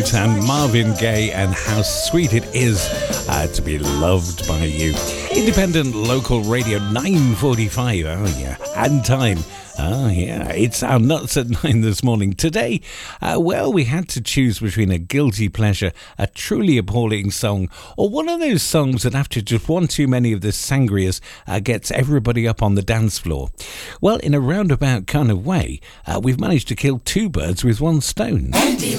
And Marvin Gaye and how sweet it is to be loved by you. Independent local radio 9:45. Oh yeah, and time. Oh yeah, it's our Nuts at 9 this morning. Today, we had to choose between a guilty pleasure, a truly appalling song, or one of those songs that after just one too many of the sangrias gets everybody up on the dance floor. Well, in a roundabout kind of way, we've managed to kill two birds with one stone. Andy